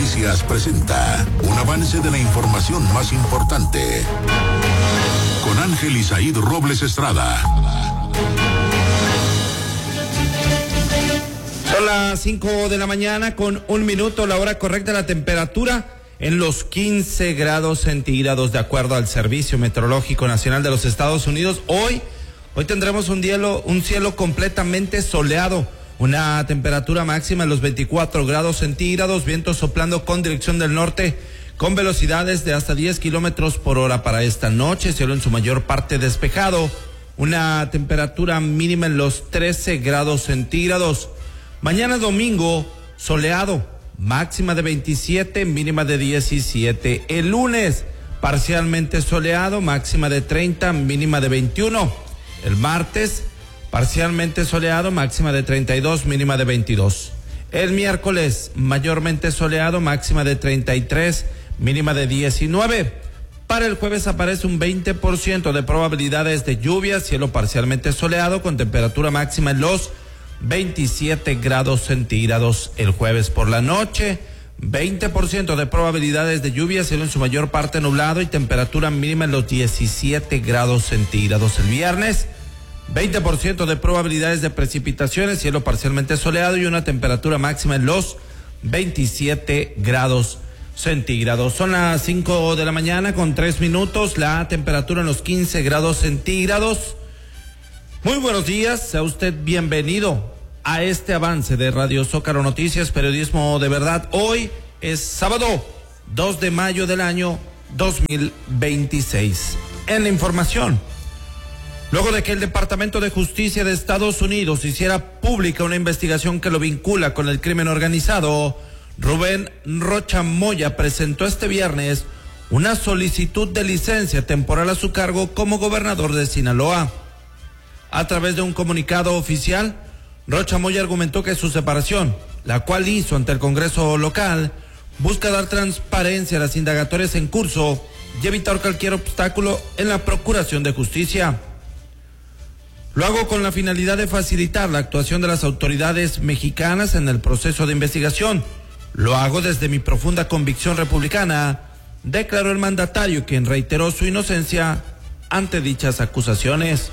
Noticias presenta un avance de la información más importante con Ángel Isaíd Robles Estrada. Son las 5 de la mañana con 1 minuto, la hora correcta, la temperatura en los 15 grados centígrados de acuerdo al Servicio Meteorológico Nacional de los Estados Unidos. Hoy tendremos un cielo completamente soleado, una temperatura máxima en los 24 grados centígrados, viento soplando con dirección del norte con velocidades de hasta 10 kilómetros por hora para esta noche, cielo en su mayor parte despejado, una temperatura mínima en los 13 grados centígrados. Mañana domingo, soleado, máxima de 27, mínima de 17. El lunes, parcialmente soleado, máxima de 30, mínima de 21. El martes, parcialmente soleado, máxima de 32, mínima de 22. El miércoles, mayormente soleado, máxima de 33, mínima de 19. Para el jueves aparece un 20% de probabilidades de lluvia, cielo parcialmente soleado, con temperatura máxima en los 27 grados centígrados. El jueves por la noche, 20% de probabilidades de lluvia, cielo en su mayor parte nublado y temperatura mínima en los 17 grados centígrados. El viernes, 20% de probabilidades de precipitaciones, cielo parcialmente soleado y una temperatura máxima en los 27 grados centígrados. Son las 5 de la mañana con 3 minutos, la temperatura en los 15 grados centígrados. Muy buenos días, sea usted bienvenido a este avance de Radio Zócalo Noticias, periodismo de verdad. Hoy es sábado 2 de mayo del año 2026. En la información, luego de que el Departamento de Justicia de Estados Unidos hiciera pública una investigación que lo vincula con el crimen organizado, Rubén Rocha Moya presentó este viernes una solicitud de licencia temporal a su cargo como gobernador de Sinaloa. A través de un comunicado oficial, Rocha Moya argumentó que su separación, la cual hizo ante el Congreso local, busca dar transparencia a las indagatorias en curso y evitar cualquier obstáculo en la procuración de justicia. Lo hago con la finalidad de facilitar la actuación de las autoridades mexicanas en el proceso de investigación. Lo hago desde mi profunda convicción republicana, declaró el mandatario, quien reiteró su inocencia ante dichas acusaciones.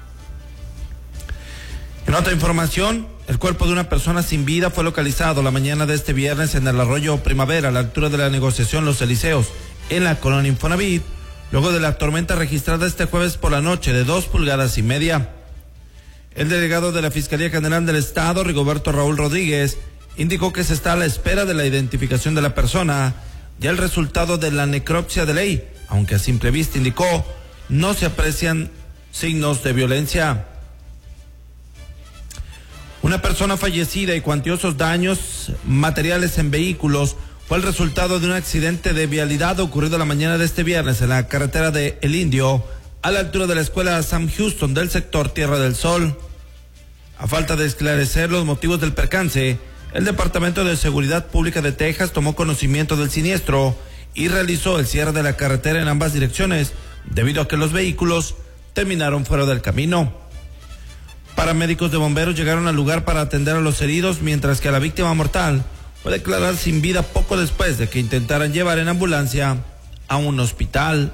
En otra información, el cuerpo de una persona sin vida fue localizado la mañana de este viernes en el arroyo Primavera, a la altura de la negociación Los Elíseos, en la colonia Infonavit, luego de la tormenta registrada este jueves por la noche de 2,5 pulgadas. El delegado de la Fiscalía General del Estado, Rigoberto Raúl Rodríguez, indicó que se está a la espera de la identificación de la persona y el resultado de la necropsia de ley, aunque a simple vista, indicó, no se aprecian signos de violencia. Una persona fallecida y cuantiosos daños materiales en vehículos fue el resultado de un accidente de vialidad ocurrido la mañana de este viernes en la carretera de El Indio, a la altura de la escuela Sam Houston del sector Tierra del Sol. A falta de esclarecer los motivos del percance, el Departamento de Seguridad Pública de Texas tomó conocimiento del siniestro y realizó el cierre de la carretera en ambas direcciones, debido a que los vehículos terminaron fuera del camino. Paramédicos de bomberos llegaron al lugar para atender a los heridos, mientras que a la víctima mortal fue declarada sin vida poco después de que intentaran llevar en ambulancia a un hospital.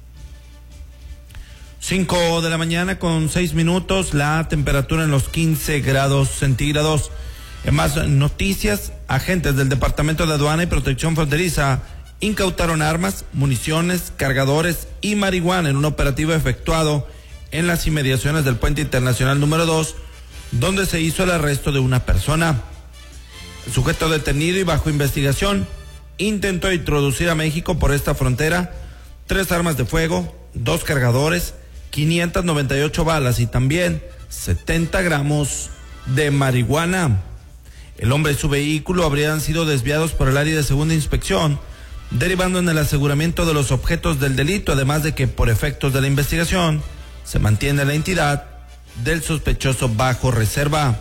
5 de la mañana con 6 minutos, la temperatura en los 15 grados centígrados. En más noticias, agentes del Departamento de Aduana y Protección Fronteriza incautaron armas, municiones, cargadores y marihuana en un operativo efectuado en las inmediaciones del Puente Internacional número 2, donde se hizo el arresto de una persona. El sujeto detenido y bajo investigación intentó introducir a México por esta frontera 3 armas de fuego, 2 cargadores, 598 balas y también 70 gramos de marihuana. El hombre y su vehículo habrían sido desviados por el área de segunda inspección, derivando en el aseguramiento de los objetos del delito, además de que por efectos de la investigación se mantiene la entidad del sospechoso bajo reserva.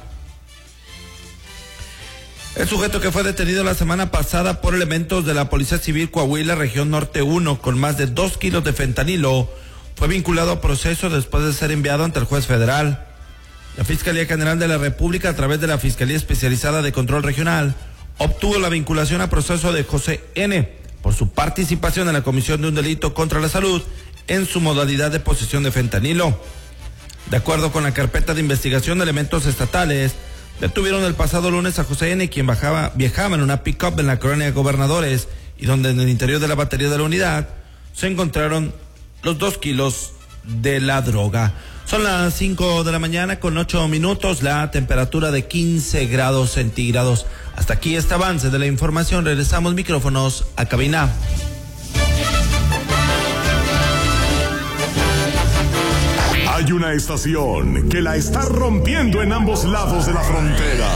El sujeto, que fue detenido la semana pasada por elementos de la Policía Civil Coahuila, región norte 1, con más de 2 kilos de fentanilo, fue vinculado a proceso después de ser enviado ante el juez federal. La Fiscalía General de la República, a través de la Fiscalía Especializada de Control Regional, obtuvo la vinculación a proceso de José N. por su participación en la comisión de un delito contra la salud en su modalidad de posesión de fentanilo. De acuerdo con la carpeta de investigación, elementos estatales detuvieron el pasado lunes a José N., quien viajaba en una pick-up en la colonia Gobernadores, y donde en el interior de la batería de la unidad se encontraron los 2 kilos de la droga. Son las 5 de la mañana con 8 minutos, la temperatura de 15 grados centígrados. Hasta aquí este avance de la información. Regresamos micrófonos a cabina. Hay una estación que la está rompiendo en ambos lados de la frontera.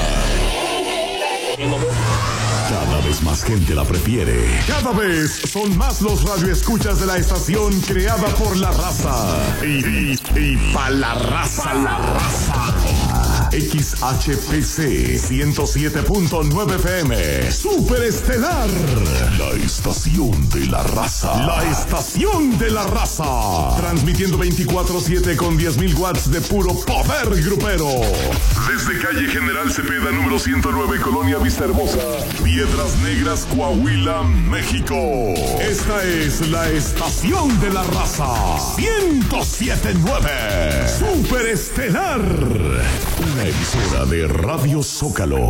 Cada vez más gente la prefiere. Cada vez son más los radioescuchas de la estación creada por la raza. Y pa' la raza, XHPC 107.9 FM. Superestelar. La estación de la raza. La estación de la raza. Transmitiendo 24/7 con 10,000 watts de puro poder grupero. Desde calle General Cepeda, número 109, Colonia Vista Hermosa, Piedras Negras, Coahuila, México. Esta es la estación de la raza. 107.9. Superestelar. Una emisora de Radio Zócalo.